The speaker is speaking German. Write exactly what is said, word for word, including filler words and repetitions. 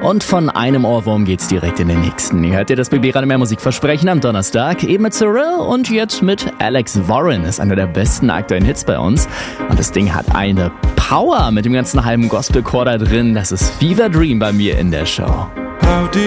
Und von einem Ohrwurm geht's direkt in den nächsten. Ihr hört ihr das B B Radio Mehr Musik versprechen am Donnerstag. Eben mit Cyril und jetzt mit Alex Warren. Ist einer der besten aktuellen Hits bei uns. Und das Ding hat eine Power mit dem ganzen halben Gospelchor da drin. Das ist Fever Dream bei mir in der Show. How deep